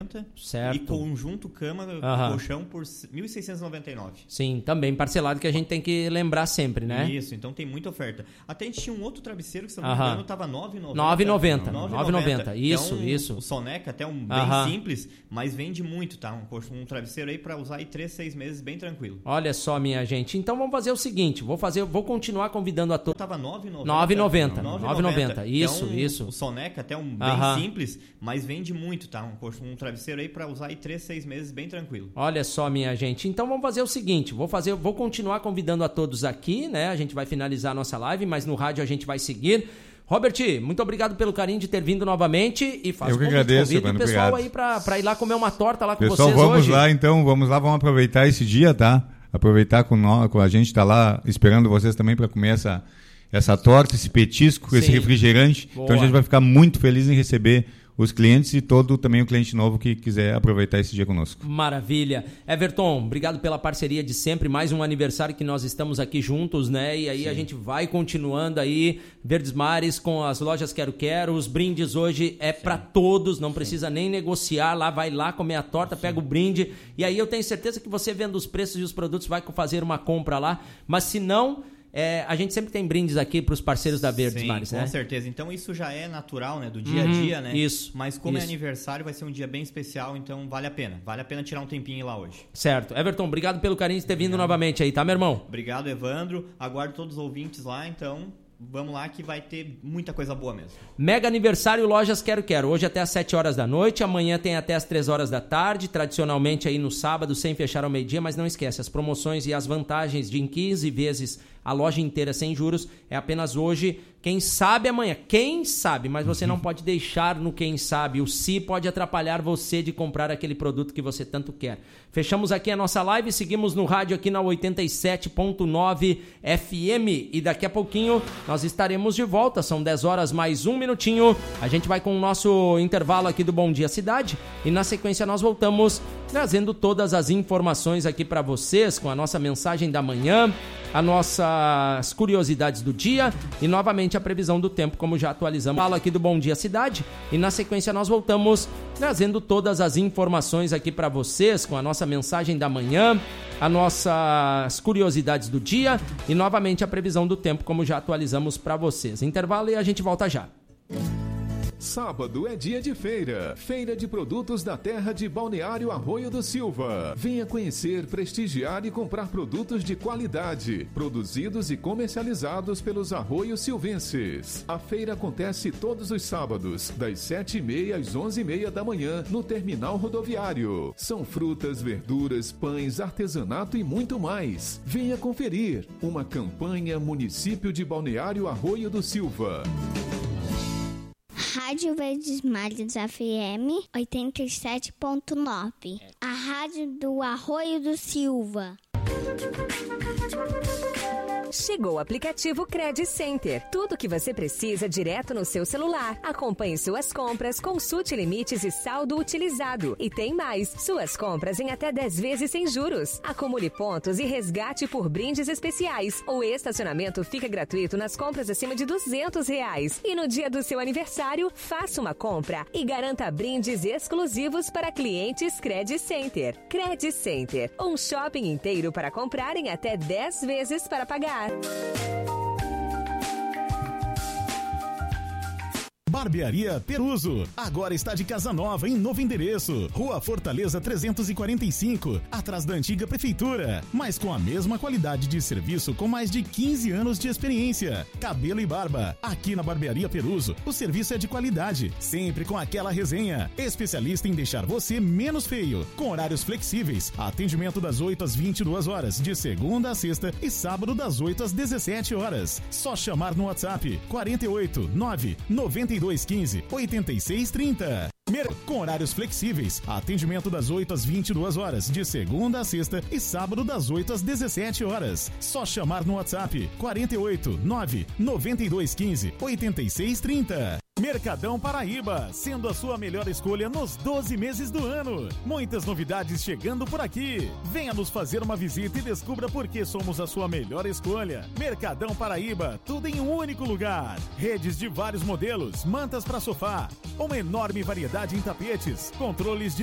1.990. Certo. E conjunto cama, colchão por 1.699. Sim, também parcelado, que a gente tem que lembrar sempre, né? Isso, então tem muita oferta. Até a gente tinha um outro travesseiro que, se não me engano, estava R$ 9,90. Isso. O Soneca, até bem simples, mas vende muito, tá? Um travesseiro aí para usar aí 3, 6 meses bem tranquilo. Olha só, minha gente. Então vamos fazer o seguinte, vou continuar convidando a todos. Tava R$ 9,90. 9,90. Isso. O Soneca, até bem simples, mas vende muito, tá? Um travesseiro aí para usar aí 3, 6 meses bem tranquilo. Olha só, minha gente. Então vamos fazer o seguinte, vou continuar convidando a todos aqui, né? A gente vai finalizar a nossa live, mas no rádio a gente vai seguir. Robert, muito obrigado pelo carinho de ter vindo novamente e faço eu que agradeço, convido o pessoal obrigado. Aí para ir lá comer uma torta lá com pessoal, vocês hoje. Vamos lá, vamos aproveitar esse dia, tá? Aproveitar com a gente tá lá esperando vocês também para comer essa torta, esse petisco, esse refrigerante. Boa. Então a gente vai ficar muito feliz em receber os clientes e também o cliente novo que quiser aproveitar esse dia conosco. Maravilha. Everton, obrigado pela parceria de sempre, mais um aniversário que nós estamos aqui juntos, né? E aí a gente vai continuando aí, Verdes Mares com as lojas Quero, os brindes hoje é para todos, não precisa nem negociar, vai lá comer a torta, pega o brinde, e aí eu tenho certeza que você vendo os preços e os produtos vai fazer uma compra lá, mas se não... a gente sempre tem brindes aqui para os parceiros da Verdes Mares, né? Com certeza. Então isso já é natural, né? Do dia a dia, né? Isso. Mas como é aniversário, vai ser um dia bem especial, então vale a pena. Vale a pena tirar um tempinho lá hoje. Certo. Everton, obrigado pelo carinho de ter vindo novamente aí, tá, meu irmão? Obrigado, Evandro. Aguardo todos os ouvintes lá, então... Vamos lá que vai ter muita coisa boa mesmo. Mega aniversário Lojas Quero. Hoje até às 7 horas da noite, amanhã tem até às 3 horas da tarde, tradicionalmente aí no sábado, sem fechar ao meio-dia, mas não esquece, as promoções e as vantagens de em 15 vezes a loja inteira sem juros é apenas hoje, quem sabe amanhã, mas você não pode deixar no quem sabe, o se pode atrapalhar você de comprar aquele produto que você tanto quer. Fechamos aqui a nossa live, seguimos no rádio aqui na 87.9 FM e daqui a pouquinho nós estaremos de volta, são 10 horas mais um minutinho, a gente vai com o nosso intervalo aqui do Bom Dia Cidade e na sequência nós voltamos trazendo todas as informações aqui para vocês com a nossa mensagem da manhã, as nossas curiosidades do dia e novamente a previsão do tempo, como já atualizamos. Fala aqui do Bom Dia Cidade e na sequência nós voltamos trazendo todas as informações aqui para vocês com a nossa mensagem da manhã, as nossas curiosidades do dia e novamente a previsão do tempo, como já atualizamos para vocês. Intervalo e a gente volta já. Sábado é dia de feira. Feira de produtos da terra de Balneário Arroio do Silva. Venha conhecer, prestigiar e comprar produtos de qualidade, produzidos e comercializados pelos arroios silvenses. A feira acontece todos os sábados, das 7h30 às 11h30 da manhã, no terminal rodoviário. São frutas, verduras, pães, artesanato e muito mais. Venha conferir. Uma campanha Município de Balneário Arroio do Silva. Rádio Verdes Mares FM 87.9. A rádio do Arroio do Silva. Chegou o aplicativo Credit Center. Tudo o que você precisa direto no seu celular. Acompanhe suas compras, consulte limites e saldo utilizado. E tem mais, suas compras em até 10 vezes sem juros. Acumule pontos e resgate por brindes especiais. O estacionamento fica gratuito nas compras acima de R$200. E no dia do seu aniversário, faça uma compra e garanta brindes exclusivos para clientes Credit Center. Credit Center, um shopping inteiro para comprar em até 10 vezes para pagar. Barbearia Peruso, agora está de casa nova em novo endereço, Rua Fortaleza 345, atrás da antiga prefeitura, mas com a mesma qualidade de serviço com mais de 15 anos de experiência. Cabelo e barba, aqui na Barbearia Peruso, o serviço é de qualidade, sempre com aquela resenha, especialista em deixar você menos feio, com horários flexíveis, atendimento das 8 às 22 horas, de segunda a sexta e sábado das 8 às 17 horas. Só chamar no WhatsApp 48 99215 8630. Com horários flexíveis, atendimento das 8 às 22 horas, de segunda a sexta e sábado das 8 às 17 horas. Só chamar no WhatsApp 48 99215 8630. Mercadão Paraíba, sendo a sua melhor escolha nos 12 meses do ano. Muitas novidades chegando por aqui. Venha nos fazer uma visita e descubra por que somos a sua melhor escolha. Mercadão Paraíba, tudo em um único lugar. Redes de vários modelos, mantas para sofá, uma enorme variedade em tapetes, controles de